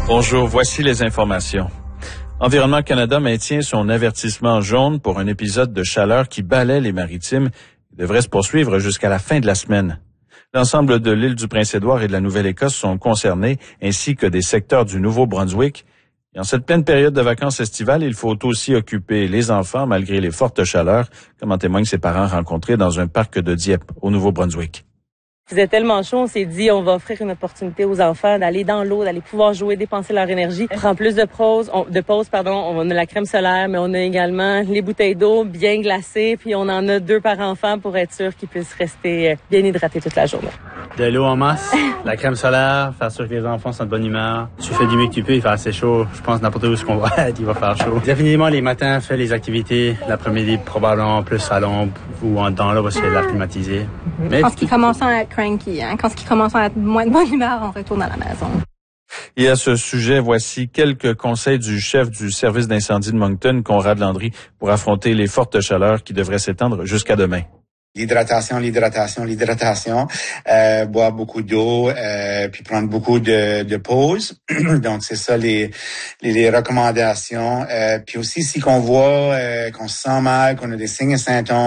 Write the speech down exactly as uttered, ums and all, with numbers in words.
Bonjour, voici les informations. Environnement Canada maintient son avertissement jaune pour un épisode de chaleur qui balaie les maritimes. Il devrait se poursuivre jusqu'à la fin de la semaine. L'ensemble de l'île du Prince-Édouard et de la Nouvelle-Écosse sont concernés, ainsi que des secteurs du Nouveau-Brunswick. Et en cette pleine période de vacances estivales, il faut aussi occuper les enfants malgré les fortes chaleurs, comme en témoignent ses parents rencontrés dans un parc de Dieppe, au Nouveau-Brunswick. Il faisait tellement chaud, on s'est dit on va offrir une opportunité aux enfants d'aller dans l'eau, d'aller pouvoir jouer, dépenser leur énergie. On prend plus de pause, on, de pause, pardon, on a la crème solaire, mais on a également les bouteilles d'eau bien glacées, puis on en a deux par enfant pour être sûr qu'ils puissent rester bien hydratés toute la journée. De l'eau en masse, la crème solaire, faire sûr que les enfants sont de bonne humeur. Tu fais du mieux que tu peux, il fait assez chaud. Je pense n'importe où ce qu'on va être, il va faire chaud. Définitivement, les matins, fais les activités. L'après-midi, probablement plus à l'ombre ou en dans l'eau parce qu'il y a de l'air climatisé. Mm-hmm. Mais quand ils commencent à être cranky, hein, quand ils commencent à être moins de bonne humeur, on retourne à la maison. Et à ce sujet, voici quelques conseils du chef du service d'incendie de Moncton, Conrad Landry, pour affronter les fortes chaleurs qui devraient s'étendre jusqu'à demain. L'hydratation, l'hydratation, l'hydratation, euh, boire beaucoup d'eau, euh, puis prendre beaucoup de, de pauses. Donc, c'est ça les, les, les recommandations. Euh, puis aussi, si qu'on voit euh, qu'on se sent mal, qu'on a des signes et symptômes,